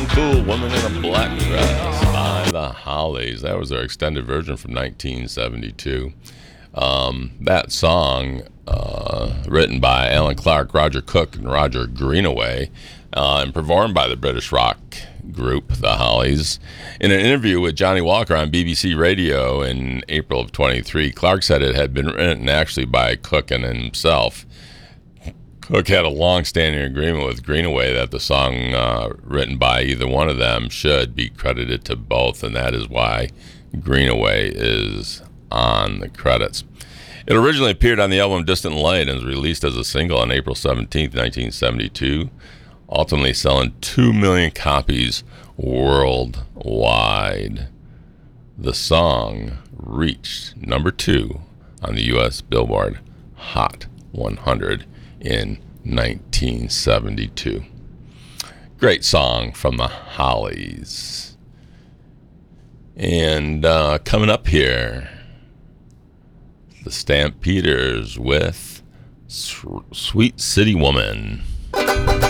Uncool Woman in a Black Dress by the Hollies. That was their extended version from 1972. That song, written by Alan Clark, Roger Cook, and Roger Greenaway, and performed by the British rock group, the Hollies. In an interview with Johnny Walker on BBC Radio in April of 23, Clark said it had been written actually by Cook and himself. Cook had a long-standing agreement with Greenaway that the song written by either one of them should be credited to both, and that is why Greenaway is on the credits. It originally appeared on the album Distant Light and was released as a single on April 17, 1972, ultimately selling 2 million copies worldwide. The song reached number 2 on the U.S. Billboard Hot 100 in 1972. Great song from the Hollies. And coming up here, the Stampeders with Sweet City Woman.